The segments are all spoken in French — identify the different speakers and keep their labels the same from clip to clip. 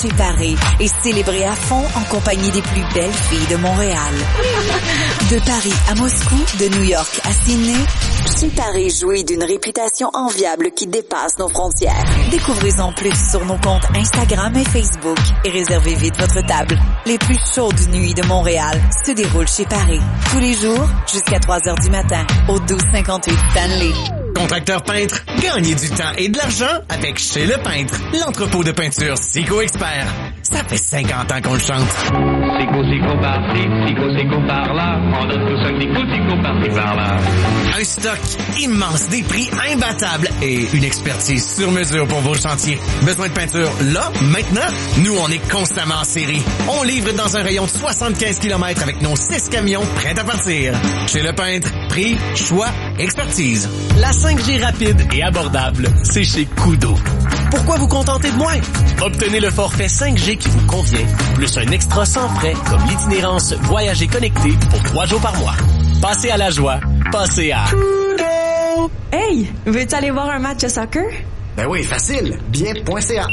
Speaker 1: chez Paris et célébrez à fond en compagnie des plus belles filles de Montréal. De Paris à Moscou, de New York à Sydney, chez Paris jouit d'une réputation enviable qui dépasse nos frontières. Découvrez-en plus sur nos comptes Instagram et Facebook et réservez vite votre table. Les plus chaudes nuits de Montréal se déroulent chez Paris. Tous les jours, jusqu'à 3h du matin, au 1258 Stanley.
Speaker 2: Contracteur peintre, gagnez du temps et de l'argent avec Chez Le Peintre, l'entrepôt de peinture Sico Expert. Ça fait 50 ans qu'on le chante.
Speaker 3: Sico par-ci, Sico par-là, on donne tous un Sico par-ci par-là.
Speaker 2: Un stock immense, des prix imbattables et une expertise sur mesure pour vos chantiers. Besoin de peinture là, maintenant? Nous, on est constamment en série. On livre dans un rayon de 75 km avec nos 6 camions prêts à partir. Chez Le Peintre, prix, choix, expertise.
Speaker 4: La 5G rapide et abordable, c'est chez Kudo. Pourquoi vous contenter de moins? Obtenez le forfait 5G qui vous convient, plus un extra sans frais comme l'itinérance Voyager connecté pour 3 jours par mois. Passez à la joie, passez à Kudo!
Speaker 5: Hey, veux-tu aller voir un match de soccer?
Speaker 6: Ben oui, facile, bien.ca.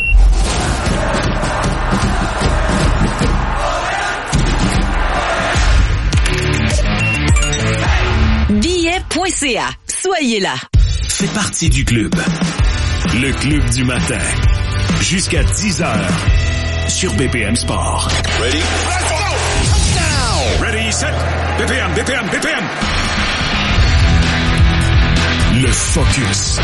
Speaker 1: Billet.ca. Soyez là.
Speaker 7: Fais partie du club. Le club du matin. Jusqu'à 10h. Sur BPM Sport.
Speaker 8: Ready? Let's go!
Speaker 7: Ready, set. BPM. Le Focus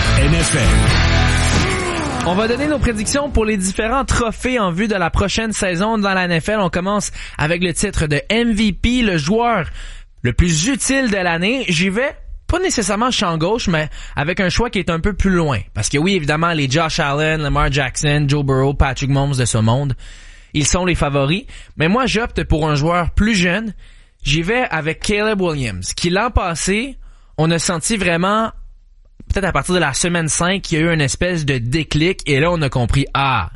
Speaker 7: NFL.
Speaker 9: On va donner nos prédictions pour les différents trophées en vue de la prochaine saison dans la NFL. On commence avec le titre de MVP, le joueur le plus utile de l'année. J'y vais pas nécessairement champ gauche, mais avec un choix qui est un peu plus loin. Parce que oui, évidemment, les Josh Allen, Lamar Jackson, Joe Burrow, Patrick Mahomes de ce monde, ils sont les favoris. Mais moi, j'opte pour un joueur plus jeune. J'y vais avec Caleb Williams, qui l'an passé, on a senti vraiment, peut-être à partir de la semaine 5, qu'il y a eu une espèce de déclic. Et là, on a compris,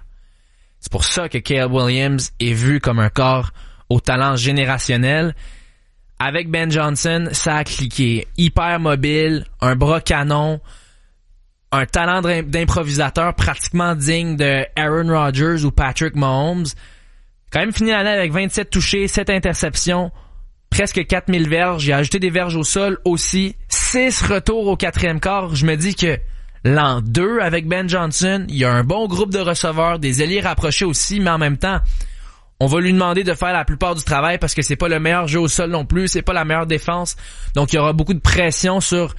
Speaker 9: c'est pour ça que Caleb Williams est vu comme un corps au talent générationnel. Avec Ben Johnson, ça a cliqué. Hyper mobile, un bras canon, un talent d'improvisateur pratiquement digne de Aaron Rodgers ou Patrick Mahomes. Quand même fini l'année avec 27 touchés, 7 interceptions, presque 4000 verges. J'ai ajouté des verges au sol aussi. 6 retours au 4e quart. Je me dis que l'an 2 avec Ben Johnson, il y a un bon groupe de receveurs, des ailiers rapprochés aussi, mais en même temps, on va lui demander de faire la plupart du travail parce que c'est pas le meilleur jeu au sol non plus, c'est pas la meilleure défense. Donc il y aura beaucoup de pression sur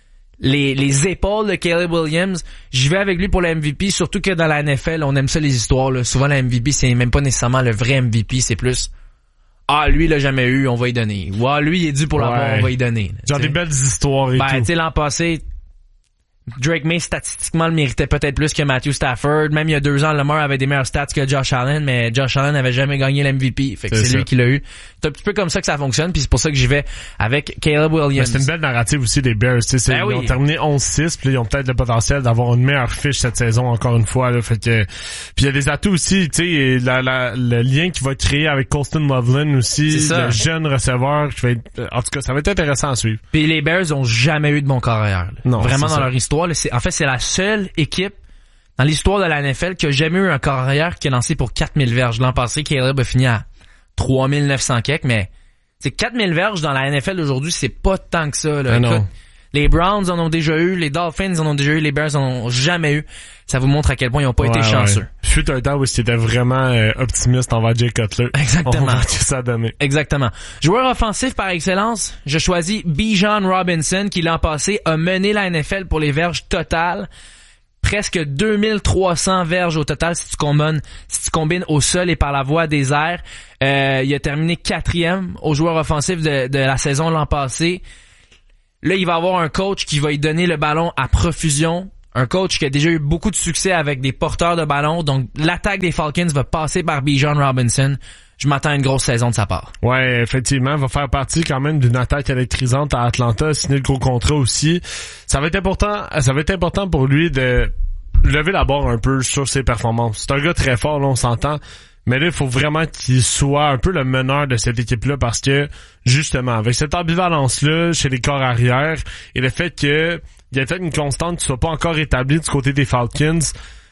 Speaker 9: les épaules de Caleb Williams. J'y vais avec lui pour le MVP, surtout que dans la NFL, on aime ça les histoires là. Souvent le MVP, c'est même pas nécessairement le vrai MVP, c'est plus lui il l'a jamais eu, on va y donner. Ou lui il est dû pour l'avoir, on va y donner.
Speaker 10: Genre des belles histoires et tout.
Speaker 9: Tu sais, l'an passé, Drake May, statistiquement, le méritait peut-être plus que Matthew Stafford. Même il y a 2 ans, Lamar avait des meilleurs stats que Josh Allen, mais Josh Allen n'avait jamais gagné l'MVP. Fait que c'est lui qui l'a eu. C'est un petit peu comme ça que ça fonctionne, puis c'est pour ça que j'y vais avec Caleb Williams.
Speaker 10: C'est une belle narrative aussi des Bears. Ils ont terminé 11-6, puis ils ont peut-être le potentiel d'avoir une meilleure fiche cette saison, encore une fois. Là, fait que puis il y a des atouts aussi, tu sais, le lien qu'il va créer avec Colston Loveland aussi, le jeune receveur. En tout cas, ça va être intéressant à suivre.
Speaker 9: Puis les Bears ont jamais eu de bon carrière. Non, vraiment dans leur histoire. En fait, c'est la seule équipe dans l'histoire de la NFL qui a jamais eu un carrière qui a lancé pour 4000 verges. L'an passé, Caleb a fini à 3900 quelques, mais c'est 4000 verges dans la NFL d'aujourd'hui, c'est pas tant que ça. Là. Écoute, les Browns en ont déjà eu, les Dolphins en ont déjà eu, les Bears en ont jamais eu. Ça vous montre à quel point ils ont pas été chanceux.
Speaker 10: Ouais. Fut un temps où c'était vraiment optimiste envers Jay Cutler.
Speaker 9: Exactement.
Speaker 10: On va voir ce que ça a donné.
Speaker 9: Exactement. Joueur offensif par excellence, je choisis Bijan Robinson qui l'an passé a mené la NFL pour les verges totales. Presque 2300 verges au total si tu combines au sol et par la voie des airs. Il a terminé 4e au joueur offensif de la saison l'an passé. Là, il va avoir un coach qui va lui donner le ballon à profusion. Un coach qui a déjà eu beaucoup de succès avec des porteurs de ballon. Donc, l'attaque des Falcons va passer par Bijan Robinson. Je m'attends à une grosse saison de sa part. Ouais,
Speaker 10: effectivement. Il va faire partie quand même d'une attaque électrisante à Atlanta. Signer le gros contrat aussi. Ça va être important pour lui de lever la barre un peu sur ses performances. C'est un gars très fort, là, on s'entend. Mais là, il faut vraiment qu'il soit un peu le meneur de cette équipe-là parce que, justement, avec cette ambivalence-là chez les corps arrière et le fait que il y a peut-être une constante qui soit pas encore établie du côté des Falcons,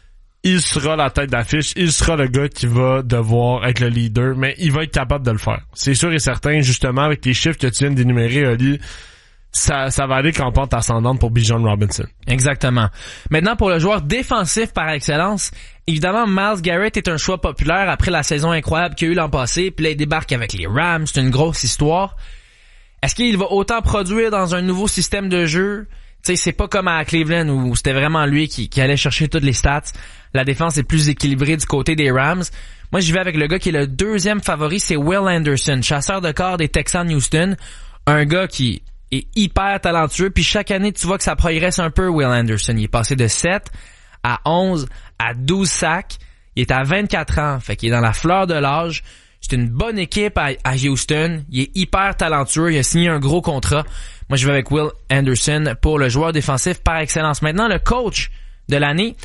Speaker 10: il sera la tête d'affiche, il sera le gars qui va devoir être le leader, mais il va être capable de le faire. C'est sûr et certain, justement, avec les chiffres que tu viens d'énumérer, Oli, ça va aller qu'en pente ascendante pour Bijan Robinson.
Speaker 9: Exactement. Maintenant, pour le joueur défensif par excellence, évidemment, Myles Garrett est un choix populaire après la saison incroyable qu'il y a eu l'an passé, puis là, il débarque avec les Rams, c'est une grosse histoire. Est-ce qu'il va autant produire dans un nouveau système de jeu? Tu sais, c'est pas comme à Cleveland où c'était vraiment lui qui allait chercher toutes les stats. La défense est plus équilibrée du côté des Rams. Moi, j'y vais avec le gars qui est le deuxième favori, c'est Will Anderson, chasseur de corps des Texans Houston. Un gars qui est hyper talentueux, puis chaque année, tu vois que ça progresse un peu, Will Anderson. Il est passé de 7 à 11 à 12 sacs. Il est à 24 ans, fait qu'il est dans la fleur de l'âge. C'est une bonne équipe à Houston. Il est hyper talentueux. Il a signé un gros contrat. Moi, je vais avec Will Anderson pour le joueur défensif par excellence. Maintenant, le coach de l'année.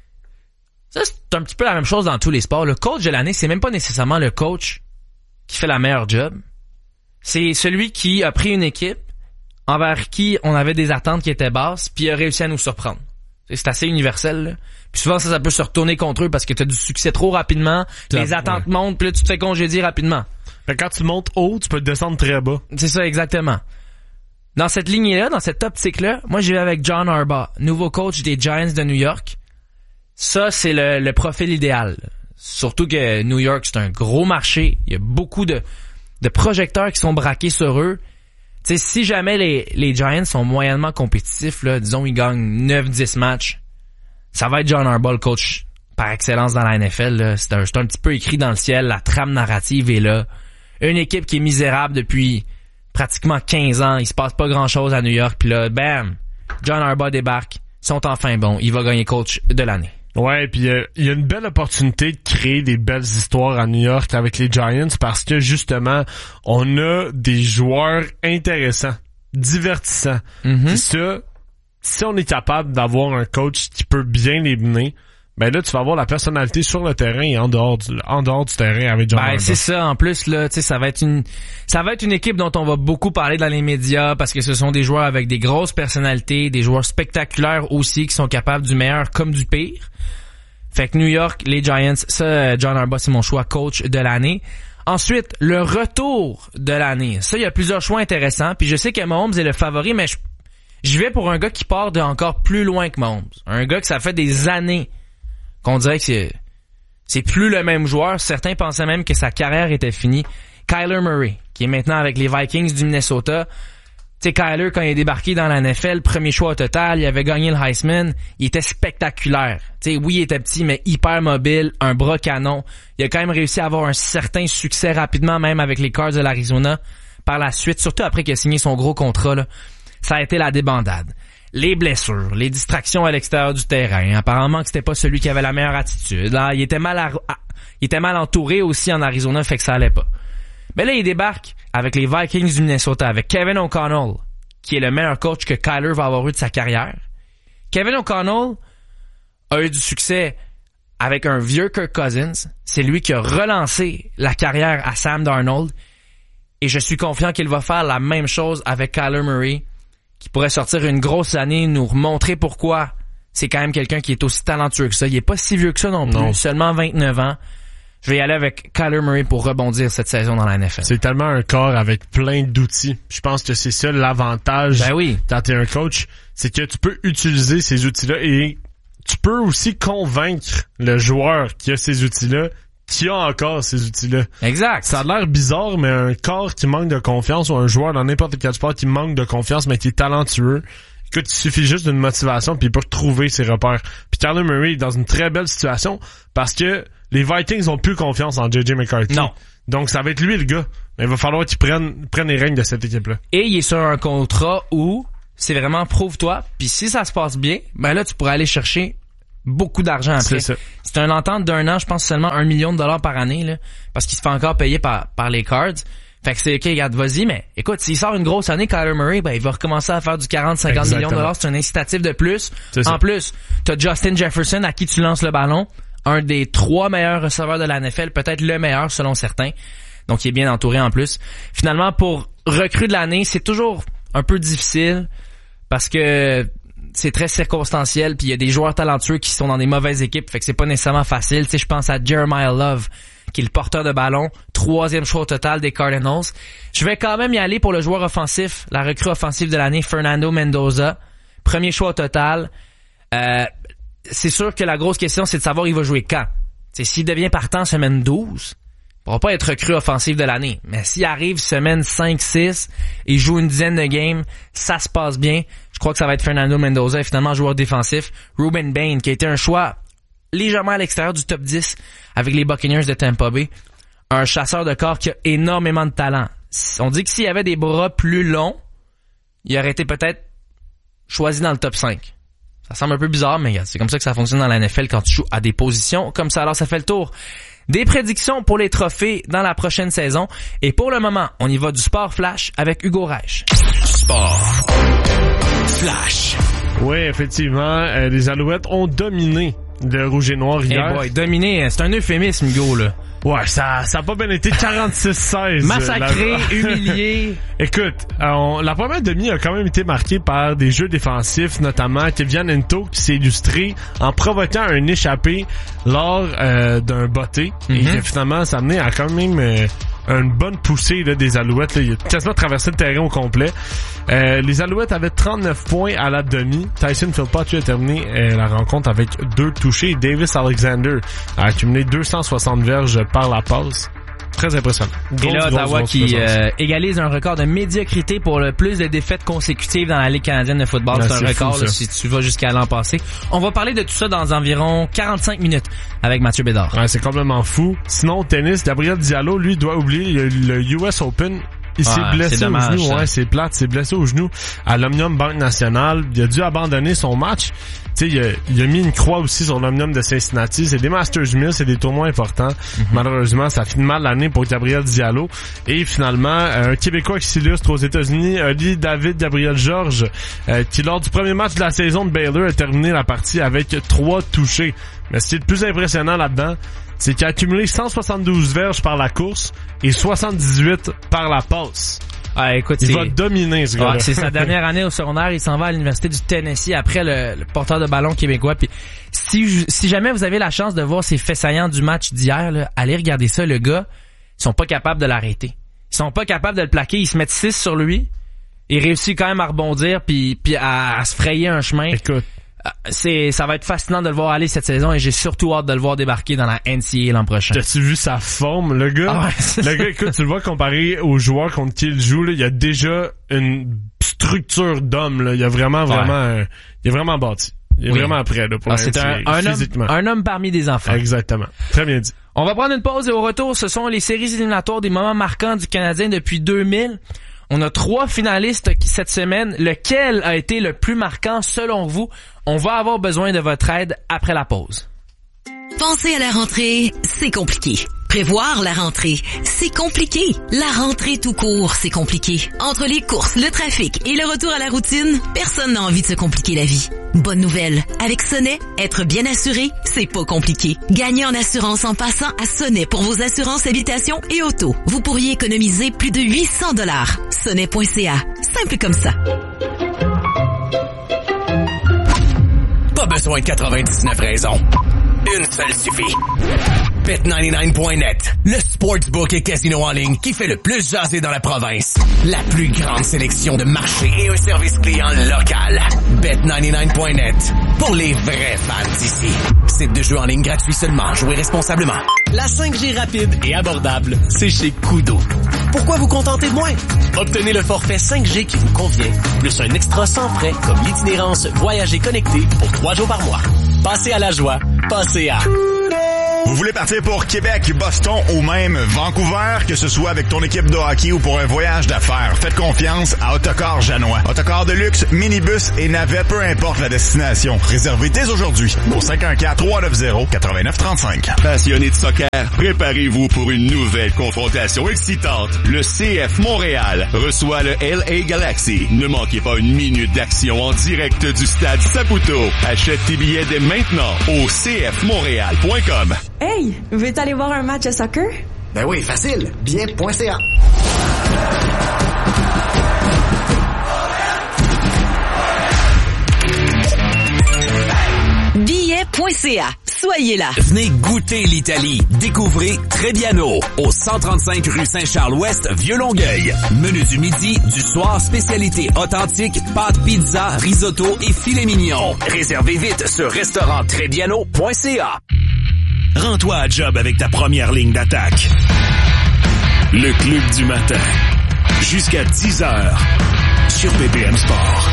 Speaker 9: Ça, c'est un petit peu la même chose dans tous les sports. Le coach de l'année, c'est même pas nécessairement le coach qui fait la meilleure job. C'est celui qui a pris une équipe envers qui on avait des attentes qui étaient basses puis a réussi à nous surprendre. C'est assez universel, là. Puis souvent, ça peut se retourner contre eux parce que t'as du succès trop rapidement, les attentes montent, puis là, tu te fais congédier rapidement.
Speaker 10: Mais quand tu montes haut, tu peux te descendre très bas.
Speaker 9: C'est ça, exactement. Dans cette lignée-là, dans cette optique-là, moi, j'y vais avec John Harbaugh, nouveau coach des Giants de New York. Ça, c'est le profil idéal. Surtout que New York, c'est un gros marché. Il y a beaucoup de projecteurs qui sont braqués sur eux. Tu sais, si jamais les Giants sont moyennement compétitifs, là, disons, ils gagnent 9-10 matchs, ça va être John Harbaugh, le coach par excellence dans la NFL, là. C'est un petit peu écrit dans le ciel. La trame narrative est là. Une équipe qui est misérable depuis pratiquement 15 ans. Il se passe pas grand-chose à New York. Puis là, bam, John Harbaugh débarque. Ils sont enfin bons. Il va gagner coach de l'année.
Speaker 10: Ouais, puis il y a une belle opportunité de créer des belles histoires à New York avec les Giants parce que justement, on a des joueurs intéressants, divertissants. C'est ça. Si on est capable d'avoir un coach qui peut bien les mener, ben là, tu vas avoir la personnalité sur le terrain et en dehors du terrain avec John Harbaugh.
Speaker 9: C'est ça. En plus, là, tu sais, ça va être une équipe dont on va beaucoup parler dans les médias parce que ce sont des joueurs avec des grosses personnalités, des joueurs spectaculaires aussi qui sont capables du meilleur comme du pire. Fait que New York, les Giants, ça, John Harbaugh, c'est mon choix coach de l'année. Ensuite, le retour de l'année. Ça, il y a plusieurs choix intéressants. Puis je sais que Mahomes est le favori, mais je vais pour un gars qui part de encore plus loin que Mahomes. Un gars que ça fait des années qu'on dirait que c'est plus le même joueur. Certains pensaient même que sa carrière était finie. Kyler Murray, qui est maintenant avec les Vikings du Minnesota. Tu sais, Kyler, quand il est débarqué dans la NFL, premier choix au total, il avait gagné le Heisman, il était spectaculaire. Tu sais, oui, il était petit, mais hyper mobile, un bras canon. Il a quand même réussi à avoir un certain succès rapidement, même avec les Cards de l'Arizona. Par la suite, surtout après qu'il a signé son gros contrat, là, ça a été la débandade. Les blessures, les distractions à l'extérieur du terrain. Apparemment que c'était pas celui qui avait la meilleure attitude. Là, il était mal entouré aussi en Arizona, fait que ça allait pas. Mais là, il débarque avec les Vikings du Minnesota, avec Kevin O'Connell, qui est le meilleur coach que Kyler va avoir eu de sa carrière. Kevin O'Connell a eu du succès avec un vieux Kirk Cousins. C'est lui qui a relancé la carrière à Sam Darnold. Et je suis confiant qu'il va faire la même chose avec Kyler Murray, qui pourrait sortir une grosse année, nous remontrer pourquoi c'est quand même quelqu'un qui est aussi talentueux que ça. Il est pas si vieux que ça non plus, seulement 29 ans. Je vais y aller avec Kyler Murray pour rebondir cette saison dans la NFL.
Speaker 10: C'est tellement un corps avec plein d'outils. Je pense que c'est ça l'avantage quand t'es un coach, c'est que tu peux utiliser ces outils-là et tu peux aussi convaincre le joueur qui a ces outils-là qui a encore ces outils-là.
Speaker 9: Exact.
Speaker 10: Ça a l'air bizarre, mais un corps qui manque de confiance ou un joueur dans n'importe quel sport qui manque de confiance mais qui est talentueux, écoute, il suffit juste d'une motivation puis il peut trouver ses repères. Puis Kyler Murray est dans une très belle situation parce que les Vikings ont plus confiance en J.J. McCarthy.
Speaker 9: Non.
Speaker 10: Donc ça va être lui le gars. Mais il va falloir qu'il prenne les règnes de cette équipe-là.
Speaker 9: Et il est sur un contrat où c'est vraiment prouve-toi. Puis si ça se passe bien, ben là tu pourrais aller chercher beaucoup d'argent après. C'est une entente d'un an, je pense seulement $1 million par année, là, parce qu'il se fait encore payer par les Cards. Fait que c'est OK, regarde, vas-y, mais écoute, s'il sort une grosse année, Kyler Murray, ben il va recommencer à faire du 40-50 millions de dollars. C'est un incitatif de plus. En plus, t'as Justin Jefferson à qui tu lances le ballon, un des 3 meilleurs receveurs de la NFL, peut-être le meilleur selon certains. Donc il est bien entouré en plus. Finalement, pour recrue de l'année, c'est toujours un peu difficile parce que c'est très circonstanciel, puis il y a des joueurs talentueux qui sont dans des mauvaises équipes, fait que c'est pas nécessairement facile. Tu sais, je pense à Jeremiah Love, qui est le porteur de ballon, 3e choix au total des Cardinals. Je vais quand même y aller pour le joueur offensif, la recrue offensive de l'année, Fernando Mendoza, 1er choix au total. C'est sûr que la grosse question, c'est de savoir il va jouer quand. T'sais, s'il devient partant semaine 12, il pourra pas être recrue offensive de l'année. Mais s'il arrive semaine 5-6 et joue une dizaine de games, ça se passe bien. Je crois que ça va être Fernando Mendoza et finalement joueur défensif. Ruben Bain, qui a été un choix légèrement à l'extérieur du top 10 avec les Buccaneers de Tampa Bay. Un chasseur de corps qui a énormément de talent. On dit que s'il avait des bras plus longs, il aurait été peut-être choisi dans le top 5. Ça semble un peu bizarre, mais c'est comme ça que ça fonctionne dans la NFL quand tu joues à des positions comme ça. Alors ça fait le tour des prédictions pour les trophées dans la prochaine saison. Et pour le moment, on y va du sport flash avec Hugo Reich.
Speaker 7: Sport flash.
Speaker 10: Oui, effectivement, les Alouettes ont dominé le Rouge et Noir hier.
Speaker 9: Eh boy, dominé, c'est un euphémisme, Hugo, là.
Speaker 10: Ouais, ça a pas bien été 46-16.
Speaker 9: Massacré, humilié.
Speaker 10: Écoute, la première demi a quand même été marquée par des jeux défensifs, notamment Kevian Ento qui s'est illustré en provoquant un échappé lors d'un botté. Et que finalement, ça amenait à quand même une bonne poussée là, des Alouettes. Là. Il a quasiment traversé le terrain au complet. Les Alouettes avaient 39 points à la demi. Tyson Philpott a terminé la rencontre avec 2 touchés. Davis Alexander a accumulé 260 verges par la passe. Très impressionnant.
Speaker 9: Et là, Ottawa qui égalise un record de médiocrité pour le plus de défaites consécutives dans la Ligue canadienne de football.
Speaker 10: Ben,
Speaker 9: c'est un record là, si tu vas jusqu'à l'an passé. On va parler de tout ça dans environ 45 minutes avec Mathieu Bédard.
Speaker 10: Ouais, c'est complètement fou. Sinon, au tennis, Gabriel Diallo, lui, doit oublier le US Open. Il s'est blessé au genou, ouais, c'est plate, il s'est blessé au genou à l'Omnium Banque Nationale. Il a dû abandonner son match. Tu sais, il a mis une croix aussi sur l'Omnium de Cincinnati. C'est des Masters 1000, c'est des tournois importants. Malheureusement, ça finit mal l'année pour Gabriel Diallo. Et finalement, un Québécois qui s'illustre aux États-Unis, Oli David Gabriel Georges, qui lors du premier match de la saison de Baylor a terminé la partie avec 3 touchés. Mais ce qui est le plus impressionnant là-dedans, c'est qu'il a accumulé 172 verges par la course et 78 par la passe.
Speaker 9: Ah, écoute,
Speaker 10: il va dominer ce gars-là.
Speaker 9: C'est sa dernière année au secondaire. Il s'en va à l'Université du Tennessee après le porteur de ballon québécois. Puis si jamais vous avez la chance de voir ses faits saillants du match d'hier, là, allez regarder ça. Le gars, ils sont pas capables de l'arrêter. Ils sont pas capables de le plaquer. Ils se mettent 6 sur lui. Il réussit quand même à rebondir puis à se frayer un chemin.
Speaker 10: Écoute.
Speaker 9: Ça va être fascinant de le voir aller cette saison et j'ai surtout hâte de le voir débarquer dans la NCAA l'an prochain.
Speaker 10: T'as-tu vu sa forme, le gars?
Speaker 9: Ah ouais,
Speaker 10: le gars, écoute, tu le vois comparé aux joueurs contre qui il joue, là, il a déjà une structure d'homme, là. Il a vraiment, il est vraiment bâti. Il est vraiment prêt, là, pour
Speaker 9: c'est un homme parmi des enfants.
Speaker 10: Exactement. Très bien dit.
Speaker 9: On va prendre une pause et au retour, ce sont les séries éliminatoires des moments marquants du Canadien depuis 2000. On a 3 finalistes cette semaine. Lequel a été le plus marquant selon vous? On va avoir besoin de votre aide après la pause.
Speaker 1: Penser à la rentrée, c'est compliqué. Prévoir la rentrée, c'est compliqué. La rentrée tout court, c'est compliqué. Entre les courses, le trafic et le retour à la routine, personne n'a envie de se compliquer la vie. Bonne nouvelle, avec Sonnet, être bien assuré, c'est pas compliqué. Gagnez en assurance en passant à Sonnet pour vos assurances habitation et auto. Vous pourriez économiser plus de 800 $. Sonnet.ca, simple comme ça.
Speaker 2: Pas besoin de 99 raisons. Une seule suffit. Bet99.net, le sportsbook et casino en ligne qui fait le plus jaser dans la province. La plus grande sélection de marchés et un service client local. Bet99.net, pour les vrais fans d'ici. Site de jeu en ligne gratuit seulement. Jouez responsablement.
Speaker 4: La 5G rapide et abordable, c'est chez Koodo. Pourquoi vous contenter de moins? Obtenez le forfait 5G qui vous convient, plus un extra sans frais comme l'itinérance Voyager connecté pour 3 jours par mois. Passez à la joie, passez à...
Speaker 11: Vous voulez partir pour Québec, Boston ou même Vancouver, que ce soit avec ton équipe de hockey ou pour un voyage d'affaires, faites confiance à Autocar Janois. Autocar de luxe, minibus et navette, peu importe la destination. Réservez dès aujourd'hui au 514-390-8935.
Speaker 7: Passionnés de soccer, préparez-vous pour une nouvelle confrontation excitante. Le CF Montréal reçoit le LA Galaxy. Ne manquez pas une minute d'action en direct du stade Saputo. Achète tes billets dès maintenant au cfmontréal.com.
Speaker 5: Hey, veux-tu aller voir un match de soccer?
Speaker 6: Ben oui, facile. Billet.ca.
Speaker 1: Trebbiano.ca. Soyez là.
Speaker 12: Venez goûter l'Italie. Découvrez Trebbiano au 135 rue Saint-Charles-Ouest, Vieux-Longueuil. Menu du midi, du soir, spécialité authentique, pâtes, pizza, risotto et filet mignon. Réservez vite sur restauranttrebbiano.ca.
Speaker 13: Rends-toi à job avec ta première ligne d'attaque. Le Club du matin. Jusqu'à 10h sur BPM Sport.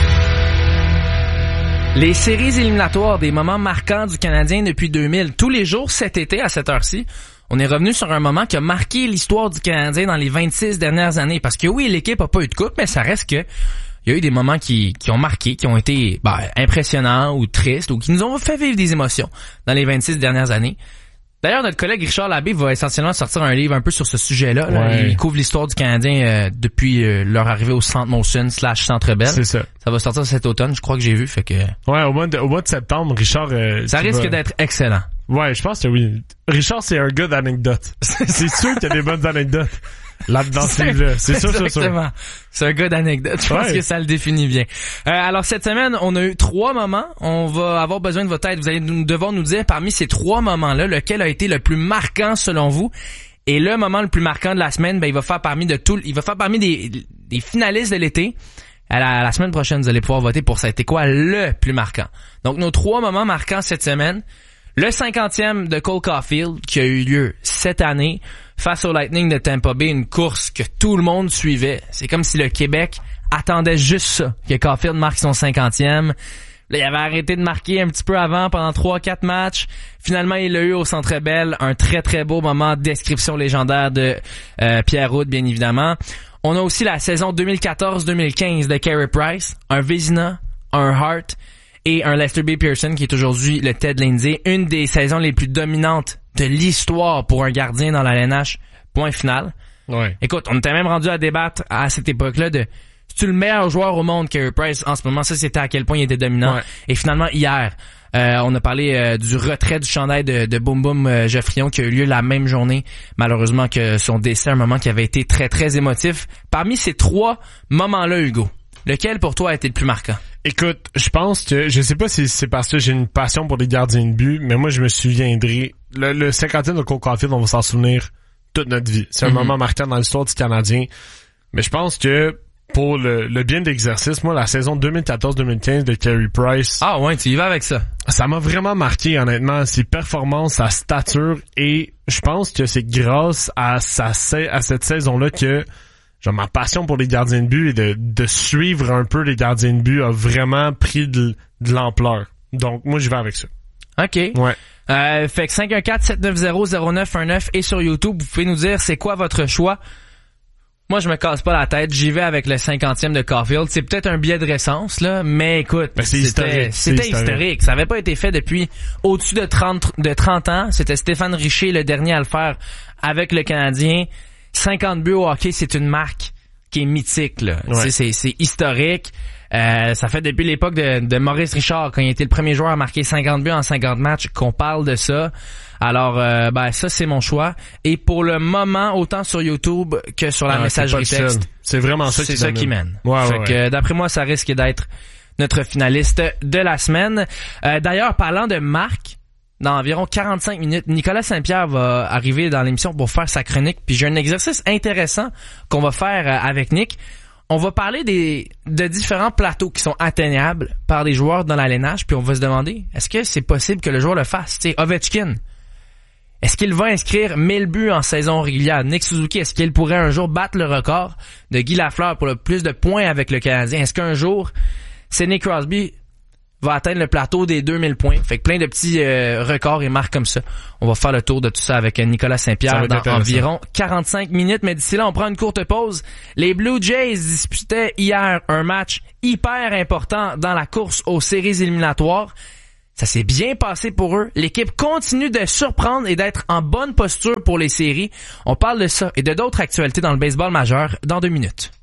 Speaker 9: Les séries éliminatoires, des moments marquants du Canadien depuis 2000. Tous les jours cet été à cette heure-ci, on est revenu sur un moment qui a marqué l'histoire du Canadien dans les 26 dernières années. Parce que oui, l'équipe a pas eu de coupe, mais ça reste que il y a eu des moments qui ont marqué, qui ont été impressionnants ou tristes ou qui nous ont fait vivre des émotions dans les 26 dernières années. D'ailleurs, notre collègue Richard Labbé va essentiellement sortir un livre un peu sur ce sujet-là.
Speaker 10: Ouais.
Speaker 9: Il couvre l'histoire du Canadien depuis leur arrivée au Centre Molson / Centre Bell.
Speaker 10: C'est ça.
Speaker 9: Ça va sortir cet automne, je crois que j'ai vu. Fait que
Speaker 10: Ouais, au mois de septembre, Richard...
Speaker 9: ça risque d'être excellent.
Speaker 10: Ouais, je pense que oui. Richard, c'est un gars d'anecdotes. C'est sûr qu'il y a des bonnes anecdotes là-dedans ce livre-là. C'est sûr, c'est sûr.
Speaker 9: Exactement. C'est un gars d'anecdotes. Je pense que ça le définit bien. Alors, cette semaine, on a eu 3 moments. On va avoir besoin de votre aide. Vous allez devoir nous dire, parmi ces 3 moments-là, lequel a été le plus marquant selon vous. Et le moment le plus marquant de la semaine, il va faire parmi des finalistes de l'été. À la semaine prochaine, vous allez pouvoir voter pour ça a été quoi le plus marquant. Donc, nos 3 moments marquants cette semaine. Le 50e de Cole Caulfield, qui a eu lieu cette année, face au Lightning de Tampa Bay, une course que tout le monde suivait. C'est comme si le Québec attendait juste ça, que Caulfield marque son 50e. Là, il avait arrêté de marquer un petit peu avant, pendant 3-4 matchs. Finalement, il l'a eu au Centre Bell. Un très, très beau moment de description légendaire de Pierre Houde, bien évidemment. On a aussi la saison 2014-2015 de Carey Price, un Vézina, un Hart et un Lester B. Pearson qui est aujourd'hui le Ted Lindsay. Une des saisons les plus dominantes de l'histoire pour un gardien dans la LNH. Point final.
Speaker 10: Ouais.
Speaker 9: Écoute, on était même rendu à débattre à cette époque-là de c'est-tu le meilleur joueur au monde, Carey Price, en ce moment. Ça, c'était à quel point il était dominant. Ouais. Et finalement, hier, on a parlé du retrait du chandail de Boum Boum Geoffrion qui a eu lieu la même journée. Malheureusement que son décès, un moment qui avait été très, très émotif. Parmi ces 3 moments-là, Hugo, lequel pour toi a été le plus marquant?
Speaker 10: Écoute, je pense que, je sais pas si c'est parce que j'ai une passion pour les gardiens de but, mais moi je me souviendrai, le 50e de Cole Caulfield, on va s'en souvenir toute notre vie. C'est un moment marquant dans l'histoire du Canadien. Mais je pense que pour le bien de l'exercice, moi la saison 2014-2015 de Carey Price...
Speaker 9: Ah ouais, tu y vas avec ça?
Speaker 10: Ça m'a vraiment marqué, honnêtement, ses performances, sa stature, et je pense que c'est grâce à cette saison-là que genre ma passion pour les gardiens de but et de suivre un peu les gardiens de but a vraiment pris de l'ampleur. Donc moi je vais avec ça.
Speaker 9: OK.
Speaker 10: Ouais.
Speaker 9: Fait que 514-790-0919 et sur YouTube, vous pouvez nous dire c'est quoi votre choix. Moi je me casse pas la tête, j'y vais avec le 50e de Caulfield. C'est peut-être un billet de récence là, mais écoute, c'était historique. Ça avait pas été fait depuis au-dessus de 30 ans. C'était Stéphane Richer le dernier à le faire avec le Canadien. 50 buts au hockey, c'est une marque qui est mythique, là. Ouais. C'est historique. Ça fait depuis l'époque de Maurice Richard, quand il était le premier joueur à marquer 50 buts en 50 matchs, qu'on parle de ça. Alors, ça, c'est mon choix. Et pour le moment, autant sur YouTube que sur la messagerie texte.
Speaker 10: C'est vraiment ça
Speaker 9: c'est ça qui mène.
Speaker 10: Ouais,
Speaker 9: fait que, d'après moi, ça risque d'être notre finaliste de la semaine. D'ailleurs, parlant de marque, dans environ 45 minutes, Nicolas Saint-Pierre va arriver dans l'émission pour faire sa chronique. Puis j'ai un exercice intéressant qu'on va faire avec Nick. On va parler de différents plateaux qui sont atteignables par des joueurs dans la LNH. Puis on va se demander, est-ce que c'est possible que le joueur le fasse? Tu sais, Ovechkin, est-ce qu'il va inscrire 1000 buts en saison régulière? Nick Suzuki, est-ce qu'il pourrait un jour battre le record de Guy Lafleur pour le plus de points avec le Canadien? Est-ce qu'un jour, Sidney Crosby va atteindre le plateau des 2000 points? Fait que plein de petits records et marques comme ça. On va faire le tour de tout ça avec Nicolas Saint-Pierre dans environ 45 minutes. Mais d'ici là, on prend une courte pause. Les Blue Jays disputaient hier un match hyper important dans la course aux séries éliminatoires. Ça s'est bien passé pour eux. L'équipe continue de surprendre et d'être en bonne posture pour les séries. On parle de ça et de d'autres actualités dans le baseball majeur dans 2 minutes.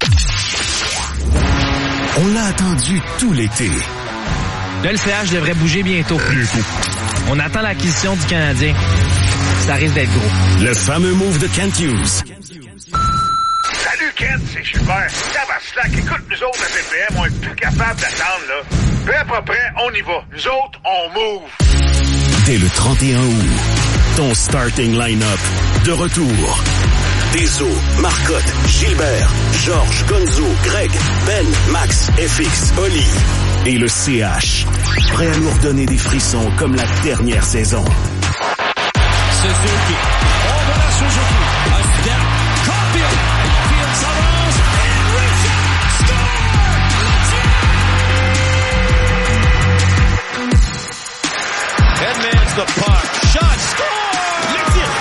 Speaker 13: On l'a attendu tout l'été.
Speaker 9: Là, le CH devrait bouger bientôt. On attend l'acquisition du Canadien. Ça risque d'être gros.
Speaker 13: Le fameux move de Kent Hughes.
Speaker 14: Salut Kent, c'est super. Ça va slack. Écoute, nous autres, à BPM, on est plus capable d'attendre, là. Prêt, pas prêt, on y va. Nous autres, on move.
Speaker 13: Dès le 31 août, ton starting line-up de retour. Deso, Marcotte, Gilbert, Georges, Gonzo, Greg, Ben, Max, FX, Oli et le CH. Prêt à nous redonner des frissons comme la dernière saison.
Speaker 8: Suzuki. Oh, voilà Suzuki. A step. Caulfield. Caulfield s'avance. And Richard score! Edmonds the puck. Shot. Score! Le tir.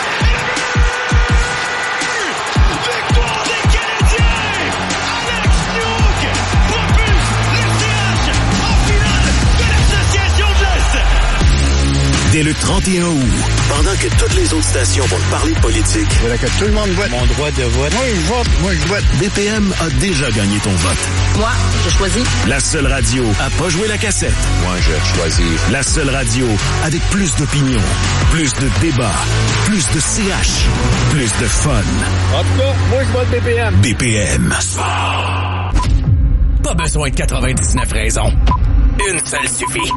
Speaker 8: Victoire des Canadiens! Alex Newhook propulse le CH en finale de l'Association de l'Est!
Speaker 13: Dès le 31 août, pendant que toutes les autres stations vont parler de politique,
Speaker 6: voilà que tout le monde vote.
Speaker 13: Mon droit de vote.
Speaker 6: Moi je vote.
Speaker 13: BPM a déjà gagné ton vote.
Speaker 15: Moi, je choisis.
Speaker 13: La seule radio à pas jouer la cassette.
Speaker 6: Moi je choisis.
Speaker 13: La seule radio avec plus d'opinion, plus de débats, plus de CH, plus de fun.
Speaker 6: En tout cas, moi je vote BPM.
Speaker 13: BPM.
Speaker 2: Pas besoin de 99 raisons. Une seule suffit.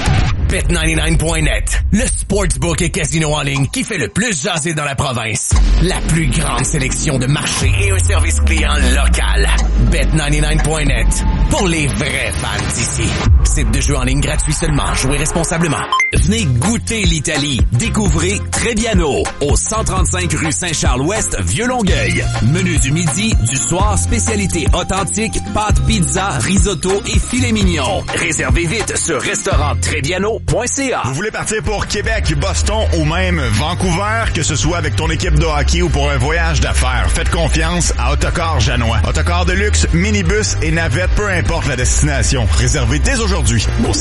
Speaker 2: Bet99.net, le sportsbook et casino en ligne qui fait le plus jaser dans la province. La plus grande sélection de marchés et un service client local. Bet99.net, pour les vrais fans d'ici. Site de jeu en ligne gratuit seulement. Jouez responsablement.
Speaker 12: Venez goûter l'Italie. Découvrez Trebbiano, au 135 rue Saint-Charles-Ouest, Vieux-Longueuil. Menu du midi, du soir, spécialité authentique, pâtes, pizza, risotto et filet mignon. Réservez vite sur restauranttrebbiano.ca.
Speaker 11: Vous voulez partir pour Québec, Boston ou même Vancouver, que ce soit avec ton équipe de hockey ou pour un voyage d'affaires, faites confiance à Autocar Janois. Autocar de luxe, minibus et navette, peu importe la destination. Réservez dès aujourd'hui au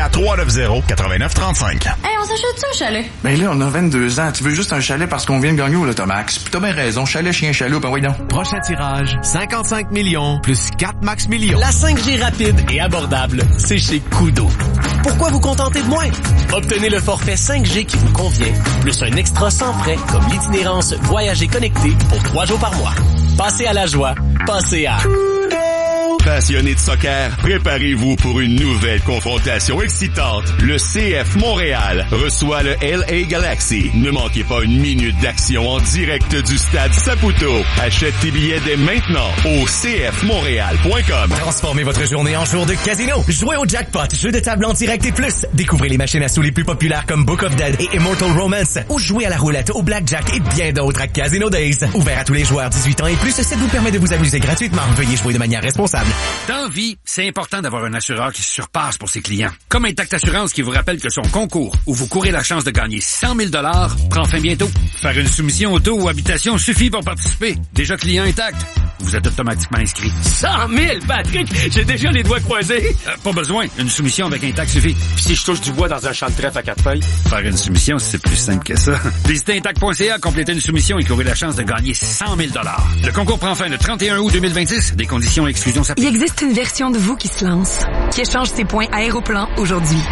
Speaker 11: 514-390-8935.
Speaker 15: Hey, on s'achète-tu un chalet?
Speaker 16: Ben là, on a 22 ans. Tu veux juste un chalet parce qu'on vient de gagner au Lotomax. Puis t'as bien raison. Chalet, chien, chaloup, ben oui donc.
Speaker 4: Prochain tirage, 55 millions plus 4 max millions. La 5G rapide et abordable, c'est chez Kudo. Pourquoi vous contenter de moins? Obtenez le forfait 5G qui vous convient, plus un extra sans frais comme l'itinérance Voyager connecté pour 3 jours par mois. Passez à la joie, passez à...
Speaker 7: Passionnés de soccer, préparez-vous pour une nouvelle confrontation excitante. Le CF Montréal reçoit le LA Galaxy. Ne manquez pas une minute d'action en direct du stade Saputo. Achète tes billets dès maintenant au cfmontréal.com.
Speaker 2: Transformez votre journée en jour de casino. Jouez au jackpot, jeu de table en direct et plus. Découvrez les machines à sous les plus populaires comme Book of Dead et Immortal Romance. Ou jouez à la roulette, au blackjack et bien d'autres à Casino Days. Ouvert à tous les joueurs 18 ans et plus, ça vous permet de vous amuser gratuitement. Veuillez jouer de manière responsable.
Speaker 17: Dans vie, c'est important d'avoir un assureur qui se surpasse pour ses clients. Comme Intact Assurance qui vous rappelle que son concours, où vous courez la chance de gagner 100 000 $, prend fin bientôt. Faire une soumission auto ou habitation suffit pour participer. Déjà client Intact, vous êtes automatiquement inscrit.
Speaker 18: 100 000, Patrick! J'ai déjà les doigts croisés.
Speaker 17: Pas besoin. Une soumission avec Intact suffit.
Speaker 18: Puis si je touche du bois dans un champ de trèfle à 4 feuilles?
Speaker 17: Faire une soumission, c'est plus simple que ça. Visitez Intact.ca, complétez une soumission et courez la chance de gagner 100 000 $. Le concours prend fin le 31 août 2026. Des conditions et exclusions s'appliquent.
Speaker 19: Il existe une version de vous qui se lance, qui échange ses points Aéroplan aujourd'hui,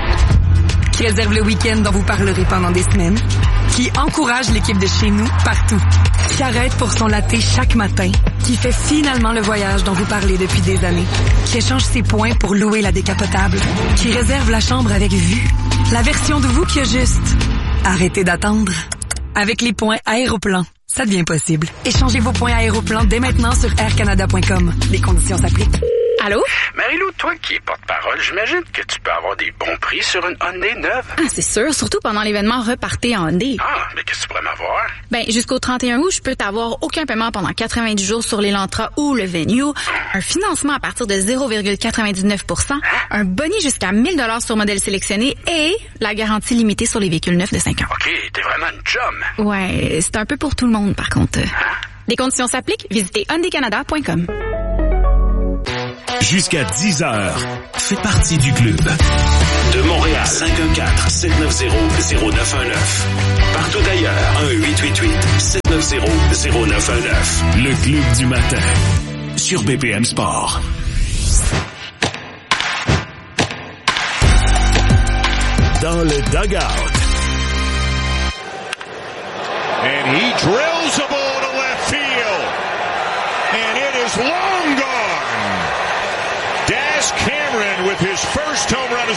Speaker 19: qui réserve le week-end dont vous parlerez pendant des semaines, qui encourage l'équipe de chez nous partout, qui arrête pour son latte chaque matin, qui fait finalement le voyage dont vous parlez depuis des années, qui échange ses points pour louer la décapotable, qui réserve la chambre avec vue, la version de vous qui a juste arrêtez d'attendre. Avec les points Aéroplan, ça devient possible. Échangez vos points Aéroplan dès maintenant sur aircanada.com. Les conditions s'appliquent.
Speaker 15: Allô?
Speaker 20: Marie-Lou, toi qui es porte-parole, j'imagine que tu peux avoir des bons prix sur une Hyundai neuve.
Speaker 15: Ah, c'est sûr, surtout pendant l'événement Repartez en Hyundai.
Speaker 20: Ah, mais qu'est-ce que tu pourrais m'avoir?
Speaker 15: Ben, jusqu'au 31 août, je peux t'avoir aucun paiement pendant 90 jours sur l'Elantra ou le Venue, un financement à partir de 0,99%, un boni jusqu'à 1 000 $ sur modèle sélectionné et la garantie limitée sur les véhicules neufs de 5 ans.
Speaker 20: OK, t'es vraiment une chum.
Speaker 15: Ouais, c'est un peu pour tout le monde, par contre. Les conditions s'appliquent, visitez hyundaicanada.com.
Speaker 13: Jusqu'à 10h, fais partie du club. De Montréal, 514-790-0919. Partout ailleurs, 1-888-790-0919. Le club du matin, sur BPM Sport. Dans le dugout.
Speaker 8: And he drills the ball to left field. And it is long gone. Daz Cameron with his first home run as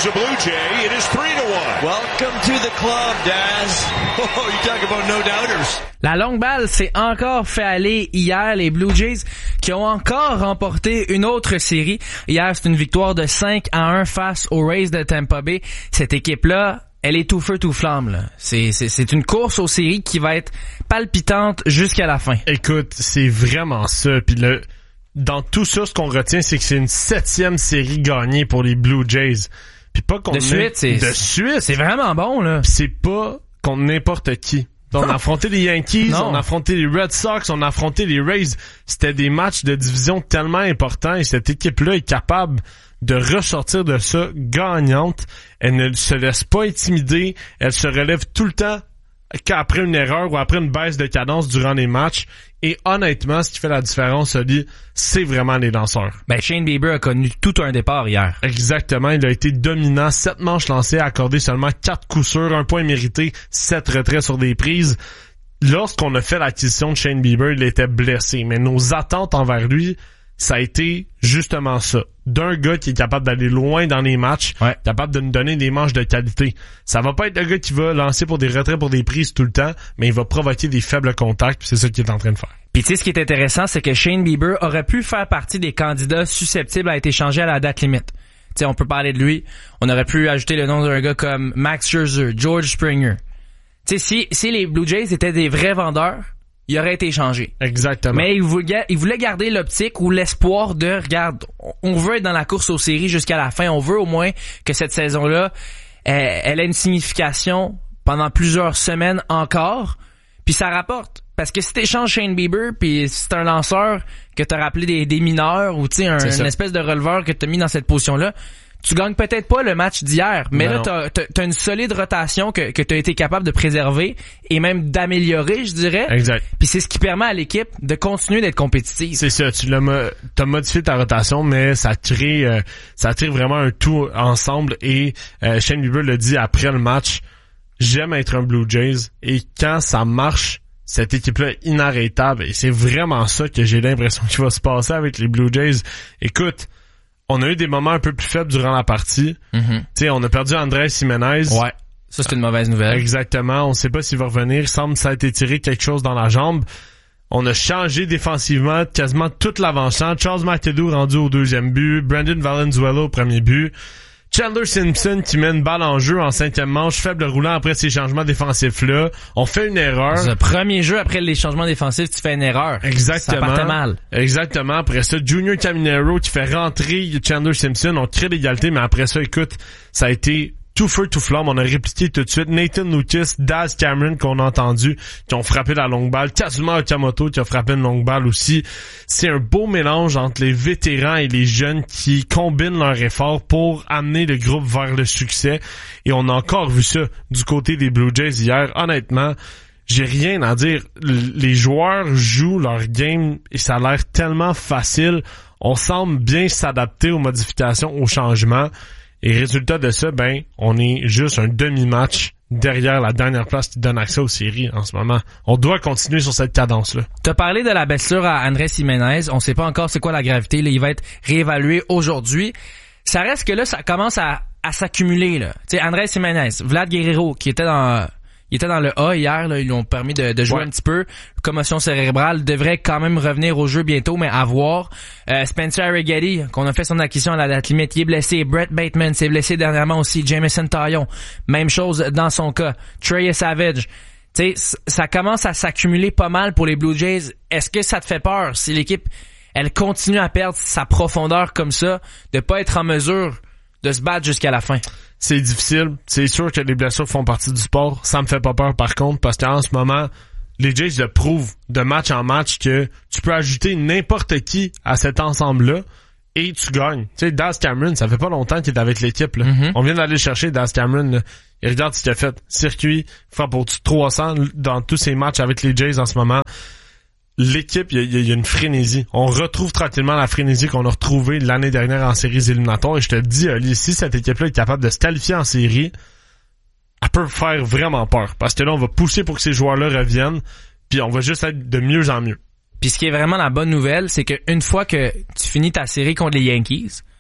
Speaker 8: is a Blue Jay. It is 3-1.
Speaker 21: Welcome to the club, Daz. Oh, you talk about no doubters.
Speaker 9: La longue balle s'est encore fait aller hier, les Blue Jays qui ont encore remporté une autre série. Hier, c'est une victoire de 5-1 face aux Rays de Tampa Bay. Cette équipe-là, elle est tout feu, tout flamme, là. C'est une course aux séries qui va être palpitante jusqu'à la fin.
Speaker 10: Écoute, c'est vraiment ça. Puis dans tout ça, ce qu'on retient, c'est que c'est une 7e série gagnée pour les Blue Jays. Puis pas contre...
Speaker 9: De suite. C'est vraiment bon, là.
Speaker 10: Puis c'est pas contre n'importe qui. On a affronté les Yankees, on a affronté les Red Sox, on a affronté les Rays. C'était des matchs de division tellement importants et cette équipe-là est capable de ressortir de ça gagnante. Elle ne se laisse pas intimider. Elle se relève tout le temps qu'après une erreur ou après une baisse de cadence durant les matchs. Et honnêtement, ce qui fait la différence, Oli, c'est vraiment les lanceurs.
Speaker 9: Shane Bieber a connu tout un départ hier.
Speaker 10: Exactement, il a été dominant. 7 manches lancées, a accordé seulement 4 coups sûrs, 1 point mérité, 7 retraits sur des prises. Lorsqu'on a fait l'acquisition de Shane Bieber, il était blessé. Mais nos attentes envers lui, ça a été justement ça. D'un gars qui est capable d'aller loin dans les matchs, capable de nous donner des manches de qualité. Ça va pas être le gars qui va lancer pour des retraits, pour des prises tout le temps, mais il va provoquer des faibles contacts, c'est ça qu'il est en train de faire.
Speaker 9: Puis tu sais, ce qui est intéressant, c'est que Shane Bieber aurait pu faire partie des candidats susceptibles à être échangés à la date limite. Tu sais, on peut parler de lui. On aurait pu ajouter le nom d'un gars comme Max Scherzer, George Springer. Tu sais, si les Blue Jays étaient des vrais vendeurs, il aurait été échangé.
Speaker 10: Exactement.
Speaker 9: Mais il voulait garder l'optique ou l'espoir de, regarde, on veut être dans la course aux séries jusqu'à la fin. On veut au moins que cette saison-là, elle ait une signification pendant plusieurs semaines encore. Puis ça rapporte. Parce que si t'échanges Shane Bieber, puis si c'est un lanceur que t'as rappelé des mineurs ou tu sais une espèce de releveur que t'as mis dans cette position-là, tu gagnes peut-être pas le match d'hier, mais là t'as une solide rotation que t'as été capable de préserver et même d'améliorer, je dirais.
Speaker 10: Exact.
Speaker 9: Puis c'est ce qui permet à l'équipe de continuer d'être compétitive.
Speaker 10: C'est ça, t'as modifié ta rotation, mais ça crée vraiment un tout ensemble et Shane Bieber l'a dit après le match, j'aime être un Blue Jays et quand ça marche, cette équipe-là est inarrêtable et c'est vraiment ça que j'ai l'impression qu'il va se passer avec les Blue Jays. Écoute, on a eu des moments un peu plus faibles durant la partie. Tu sais, on a perdu Andrés Jiménez.
Speaker 9: Ouais. Ça, c'est une mauvaise nouvelle.
Speaker 10: Exactement. On sait pas s'il va revenir. Il semble que ça a été tiré quelque chose dans la jambe. On a changé défensivement quasiment toute l'avant-champ. Charles McAdoo rendu au 2e but. Brandon Valenzuela au 1er but. Chandler Simpson qui met une balle en jeu en 5e manche, faible roulant après ces changements défensifs-là. On fait une erreur.
Speaker 9: Le premier jeu après les changements défensifs, tu fais une erreur.
Speaker 10: Exactement.
Speaker 9: Ça partait mal.
Speaker 10: Exactement. Après ça, Junior Caminero qui fait rentrer Chandler Simpson. On crée l'égalité, mais après ça, écoute, ça a été tout feu, tout flamme. On a répliqué tout de suite. Nathan Lucas, Daz Cameron qu'on a entendu, qui ont frappé la longue balle. Kazuma Okamoto qui a frappé une longue balle aussi. C'est un beau mélange entre les vétérans et les jeunes qui combinent leurs efforts pour amener le groupe vers le succès. Et on a encore vu ça du côté des Blue Jays hier. Honnêtement, j'ai rien à dire. Les joueurs jouent leur game et ça a l'air tellement facile. On semble bien s'adapter aux modifications, aux changements. Et résultat de ça, on est juste un demi-match derrière la dernière place qui donne accès aux séries en ce moment. On doit continuer sur cette cadence-là.
Speaker 9: T'as parlé de la blessure à Andrés Jiménez. On sait pas encore c'est quoi la gravité. Là, il va être réévalué aujourd'hui. Ça reste que là, ça commence à s'accumuler, là. Tu sais, Andrés Jiménez, Vlad Guerrero, qui était dans le A hier, là, ils lui ont permis de jouer un petit peu. Commotion cérébrale, devrait quand même revenir au jeu bientôt, mais à voir. Spencer Arrighetti, qu'on a fait son acquisition à la date limite, il est blessé. Brett Bateman s'est blessé dernièrement aussi. Jameson Taillon, même chose dans son cas. Trey Savage. Tu sais, ça commence à s'accumuler pas mal pour les Blue Jays. Est-ce que ça te fait peur si l'équipe, elle continue à perdre sa profondeur comme ça, de pas être en mesure de se battre jusqu'à la fin?
Speaker 10: C'est difficile. C'est sûr que les blessures font partie du sport. Ça me fait pas peur par contre, parce qu'en ce moment, les Jays le prouvent de match en match que tu peux ajouter n'importe qui à cet ensemble-là et tu gagnes. Tu sais, Daz Cameron, ça fait pas longtemps qu'il est avec l'équipe, là. On vient d'aller chercher Daz Cameron, là. Et regarde ce qu'il a fait. Circuit, frappe au-dessus de 300 dans tous ses matchs avec les Jays en ce moment. L'équipe, il y a une frénésie. On retrouve tranquillement la frénésie qu'on a retrouvée l'année dernière en séries éliminatoires. Et je te le dis, Ali, si cette équipe-là est capable de se qualifier en série, elle peut faire vraiment peur. Parce que là, on va pousser pour que ces joueurs-là reviennent, puis on va juste être de mieux en mieux.
Speaker 9: Puis ce qui est vraiment la bonne nouvelle, c'est qu'une fois que tu finis ta série contre les Yankees,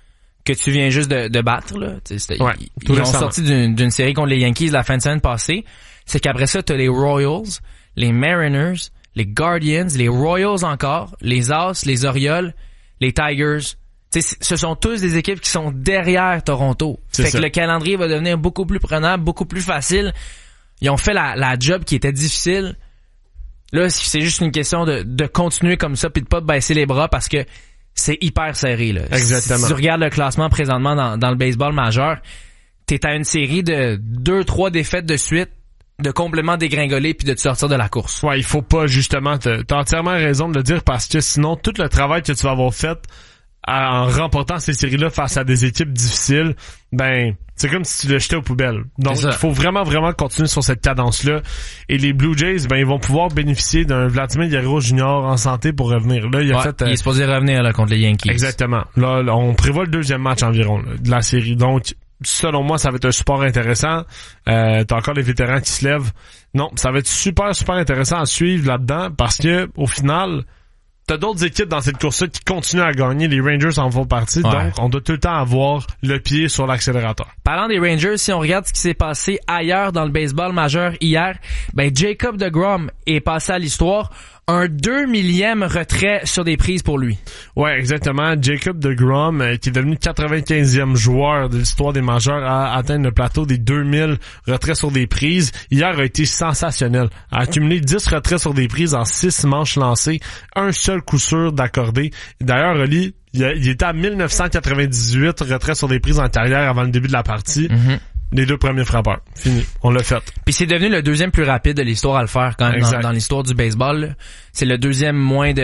Speaker 9: que tu viens juste de battre, là.
Speaker 10: Ouais,
Speaker 9: ils ont sorti d'une série contre les Yankees la fin de semaine passée. C'est qu'après ça, t'as les Royals, les Mariners, les Guardians, les Royals encore, les As, les Orioles, les Tigers. Ce sont tous des équipes qui sont derrière Toronto. Fait que le calendrier va devenir beaucoup plus prenable, beaucoup plus facile. Ils ont fait la job qui était difficile. Là, c'est juste une question de continuer comme ça puis de pas baisser les bras parce que c'est hyper serré, là.
Speaker 10: Exactement.
Speaker 9: Si tu regardes le classement présentement dans le baseball majeur, t'es à une série de 2-3 défaites de suite, de complètement dégringoler puis de te sortir de la course.
Speaker 10: Ouais, il faut pas, justement, t'as entièrement raison de le dire parce que sinon, tout le travail que tu vas avoir fait en remportant ces séries-là face à des équipes difficiles, ben, c'est comme si tu le jetais aux poubelles. Donc, il faut vraiment, vraiment continuer sur cette cadence-là. Et les Blue Jays, ben, ils vont pouvoir bénéficier d'un Vladimir Guerrero Jr. en santé pour revenir. Là, il
Speaker 9: est supposé revenir, là, contre les Yankees.
Speaker 10: Exactement. Là, on prévoit le deuxième match environ, là, de la série. Donc, selon moi, ça va être un support intéressant. T'as encore les vétérans qui se lèvent. Non, ça va être super, super intéressant à suivre là-dedans parce que, au final, t'as d'autres équipes dans cette course-là qui continuent à gagner. Les Rangers en font partie. Ouais. Donc, on doit tout le temps avoir le pied sur l'accélérateur.
Speaker 9: Parlant des Rangers, si on regarde ce qui s'est passé ailleurs dans le baseball majeur hier, ben, Jacob deGrom est passé à l'histoire. Un 2 millième retrait sur des prises pour lui.
Speaker 10: Ouais, exactement. Jacob deGrom, qui est devenu 95e joueur de l'histoire des majeurs, a atteint le plateau des 2000 retraits sur des prises. Hier a été sensationnel. A accumulé 10 retraits sur des prises en 6 manches lancées. Un seul coup sûr d'accordé. D'ailleurs, Oli, il était à 1998 retraits sur des prises en carrière avant le début de la partie. Mm-hmm. Les 2 premiers frappeurs. Fini. On l'a fait.
Speaker 9: Puis c'est devenu le deuxième plus rapide de l'histoire à le faire quand même dans l'histoire du baseball. Là. C'est le deuxième moins